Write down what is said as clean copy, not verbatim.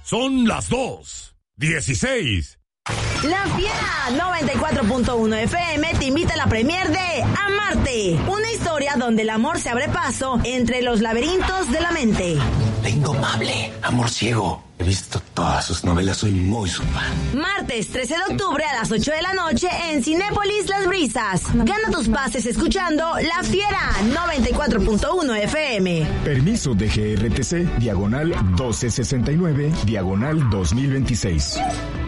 Son las 2:16. La Fiera 94.1 FM te invita a la premier de Amarte, una historia donde el amor se abre paso entre los laberintos de la mente. La Indomable, Amor Ciego. He visto todas sus novelas, soy muy su fan. Martes 13 de octubre a las 8 de la noche en Cinépolis Las Brisas. Gana tus pases escuchando La Fiera 94.1 FM. Permiso de GRTC, diagonal 1269, diagonal 2026.